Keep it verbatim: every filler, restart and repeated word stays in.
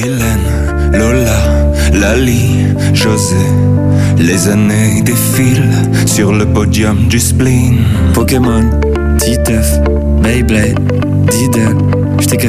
Hélène, Lola, Lali, José, les années défilent sur le podium du spleen. Pokémon, Titeuf, Beyblade, Diddle,